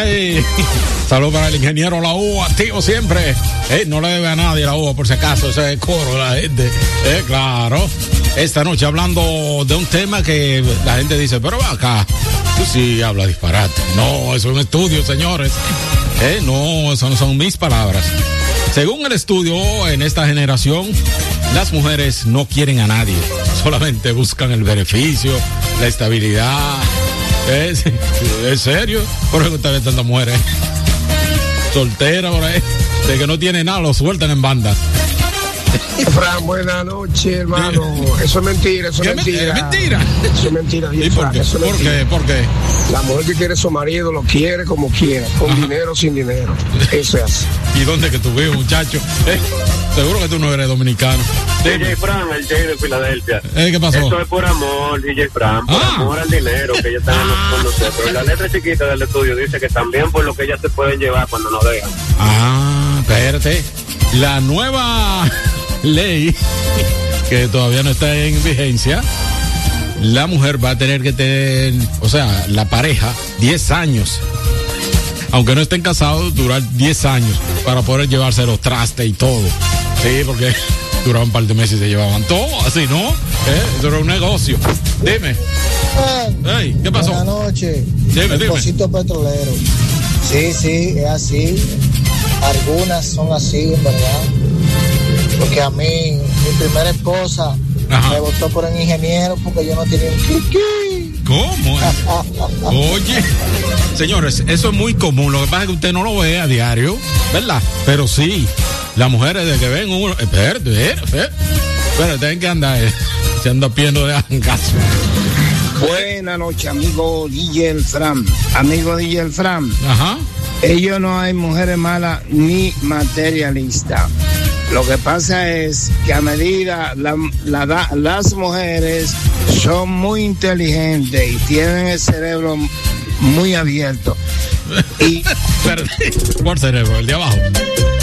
Ay, saludos para el ingeniero La Uva, activo siempre. No le debe a nadie La Uva, por si acaso, ese coro de la gente. Claro. Esta noche hablando de un tema que la gente dice, pero va acá, tú sí hablas disparate. No, eso es un estudio, señores. No, eso no son mis palabras. Según el estudio, en esta generación, las mujeres no quieren a nadie. Solamente buscan el beneficio, la estabilidad. ¿Es serio? Por eso usted ve tantas mujeres solteras por ahí, de que no tiene nada, lo sueltan en banda. Fran, buenas noches, hermano. Eso es mentira, eso es mentira. ¿Es mentira? Eso es mentira. ¿Y por qué? ¿Por qué? La mujer que quiere a su marido lo quiere como quiera, con dinero o sin dinero. Eso es así. ¿Y dónde que tú vives, muchacho? Seguro que tú no eres dominicano. DJ Fran, el Jay de Filadelfia. ¿Qué pasó? Eso es por amor, DJ Fran, por amor al dinero que ellos están con nosotros. La letra chiquita del estudio dice que también por lo que ellas se pueden llevar cuando nos dejan. Espérate. La nueva ley que todavía no está en vigencia, la mujer va a tener que tener, o sea, la pareja, 10 años. Aunque no estén casados, durar 10 años para poder llevarse los trastes y todo. Sí, porque duraban un par de meses y se llevaban todo, así, ¿no? Eso era un negocio. Dime. ¿Qué pasó? Buenas noches. Dime. Depósito petrolero. Sí, es así. Algunas son así, en verdad. Porque a mí, mi primera esposa me votó por un ingeniero porque yo no tenía un kiki. ¿Cómo? Oye, señores, eso es muy común. Lo que pasa es que usted no lo ve a diario, ¿verdad? Pero sí, las mujeres de que ven uno. Espérate, tienen que andar. Se anda pidiendo de angazo. Buenas noches, amigo DJ El Fran. Amigo DJ El Fran. Ellos no hay mujeres malas ni materialistas. Lo que pasa es que a medida las mujeres son muy inteligentes y tienen el cerebro muy abierto. ¿Cuál cerebro? ¿El de abajo?